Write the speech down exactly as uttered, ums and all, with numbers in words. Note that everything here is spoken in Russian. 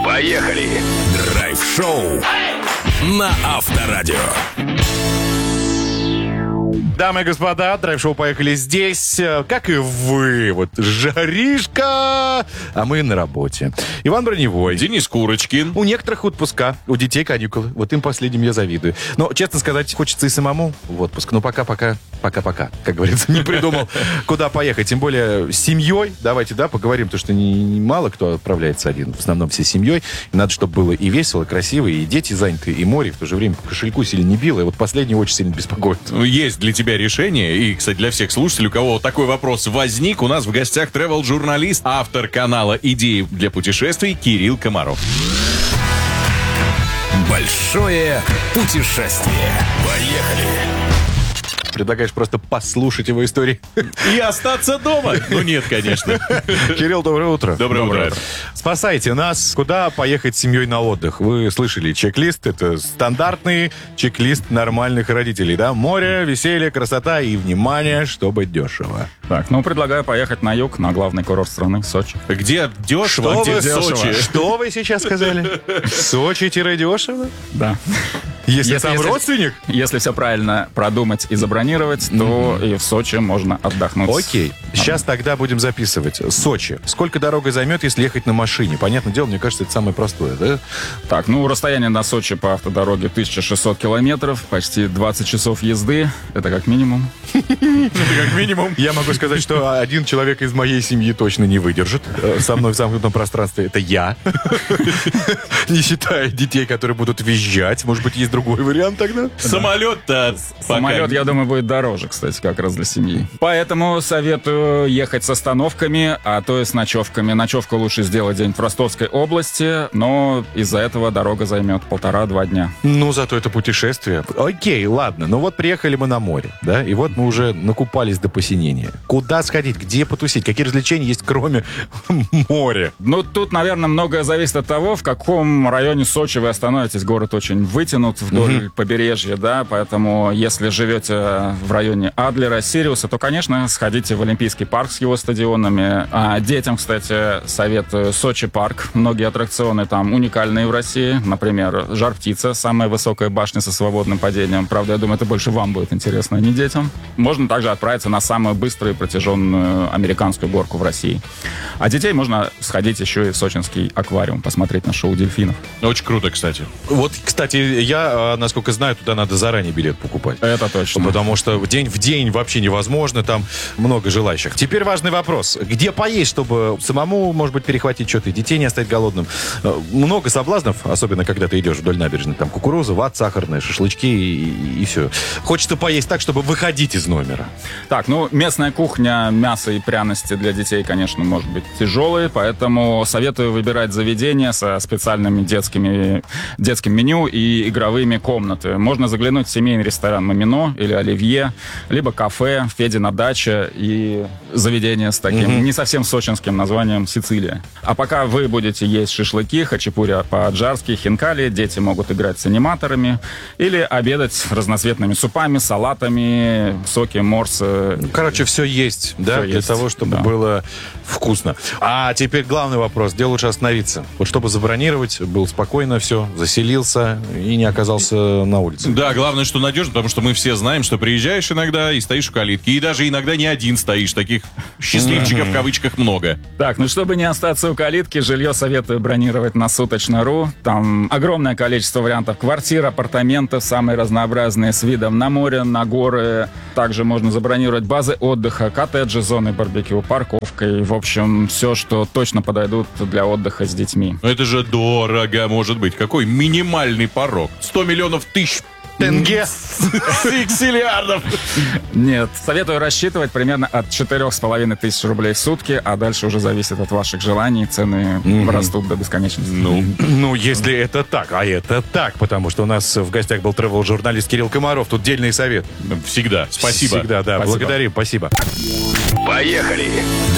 Поехали! Драйв-шоу на Авторадио. Дамы и господа, драйв-шоу «Поехали» здесь, как и вы. Вот жаришка, а мы на работе. Иван Броневой. Денис Курочкин. У некоторых отпуска, у детей каникулы. Вот им последним я завидую. Но, честно сказать, хочется и самому в отпуск. Но пока-пока, пока-пока, как говорится, не придумал, куда поехать. Тем более с семьей. Давайте, да, поговорим, потому что не, не мало кто отправляется один. В основном все с семьей. И надо, чтобы было и весело, и красиво, и дети заняты, и море. В то же время по кошельку сильно не било. И вот последнее очень сильно беспокоит. Есть для тебя решение. И, кстати, для всех слушателей, у кого такой вопрос возник, у нас в гостях travel-журналист, автор канала «Идеи для путешествий» Кирилл Комаров. Большое путешествие. Поехали! Предлагаешь просто послушать его истории. И остаться дома? Ну нет, конечно. Кирилл, доброе утро. Доброе, доброе утро. Спасайте нас. Куда поехать с семьей на отдых? Вы слышали чек-лист. Это стандартный чек-лист нормальных родителей, да? Море, веселье, красота и внимание, чтобы дешево. Так, ну, предлагаю поехать на юг, на главный курорт страны, Сочи. Где дешево, Что где вы, Сочи? Что вы сейчас сказали? Сочи-дешево? Да. Если, если там если, родственник? Если все правильно продумать и забронировать, то mm-hmm. и в Сочи можно отдохнуть. Окей. Сейчас тогда будем записывать. Сочи. Сколько дорога займет, если ехать на машине? Понятное дело, мне кажется, это самое простое, да? Так, ну, расстояние до Сочи по автодороге тысяча шестьсот километров, почти двадцать часов езды. Это как минимум. Это как минимум. Я могу сказать, что один человек из моей семьи точно не выдержит со мной в замкнутом пространстве. Это я. Не считая детей, которые будут визжать. Может быть, есть другой вариант тогда? Самолет-то... Самолет, я думаю, будет дороже, кстати, как раз для семьи. Поэтому советую ехать с остановками, а то и с ночевками. Ночевку лучше сделать где-нибудь в Ростовской области, но из-за этого дорога займет полтора-два дня. Ну, зато это путешествие. Окей, ладно. Ну вот приехали мы на море, да, и вот мы уже накупались до посинения. Куда сходить? Где потусить? Какие развлечения есть, кроме моря? Ну, тут, наверное, многое зависит от того, в каком районе Сочи вы остановитесь. Город очень вытянут вдоль mm-hmm. побережья, да, поэтому если живете в районе Адлера, Сириуса, то, конечно, сходите в Олимпийский парк с его стадионами. А детям, кстати, советую Сочи парк. Многие аттракционы там уникальные в России. Например, Жар-птица, самая высокая башня со свободным падением. Правда, я думаю, это больше вам будет интересно, а не детям. Можно также отправиться на самую быструю и протяженную американскую горку в России. А детей можно сходить еще и в сочинский аквариум, посмотреть на шоу дельфинов. Очень круто, кстати. Вот, кстати, я, насколько знаю, туда надо заранее билет покупать. Это точно. Потому что в день в день вообще невозможно, там много желающих. Теперь важный вопрос. Где поесть, чтобы самому, может быть, перехватить что-то и детей не оставить голодным? Много соблазнов, особенно когда ты идешь вдоль набережной. Там кукуруза, ват сахарная, шашлычки и, и, и все. Хочется поесть так, чтобы выходить из номера. Так, ну, местная кухня, мясо и пряности для детей, конечно, может быть тяжелые, поэтому советую выбирать заведения со специальными детскими, детским меню и игровыми комнаты. Можно заглянуть в семейный ресторан «Мамино» или «Оливье», либо кафе «Федина дача» и заведение с таким mm-hmm. не совсем сочинским названием «Сицилия». А пока вы будете есть шашлыки, хачапури по-аджарски, хинкали, дети могут играть с аниматорами или обедать разноцветными супами, салатами, соки, морсы. Короче, все есть, да, все для есть, того, чтобы да. было вкусно. А теперь главный вопрос. Где лучше остановиться? Вот чтобы забронировать, был спокойно все, заселился и не оказался на улице. Да, главное, что надежно, потому что мы все знаем, что приезжаешь иногда и стоишь у калитки. И даже иногда не один стоишь. Таких счастливчиков в кавычках много. Так, ну чтобы не остаться у калитки, жилье советую бронировать на суточно точка ру. Там огромное количество вариантов квартир, апартаментов, самые разнообразные, с видом на море, на горы. Также можно забронировать базы отдыха, коттеджи, зоны барбекю, парковкой. В общем, все, что точно подойдут для отдыха с детьми. Но это же дорого, может быть. Какой минимальный порог? сто миллионов тысяч тенге. Сиксиллиардов. Нет, советую рассчитывать примерно от четырех с половиной тысяч рублей в сутки, а дальше уже зависит от ваших желаний, цены mm-hmm. растут до бесконечности. Ну, ну, если это так, а это так, потому что у нас в гостях был travel-журналист Кирилл Комаров, тут дельный совет. Всегда. Спасибо. Всегда, да. Спасибо. Благодарим, спасибо. Поехали!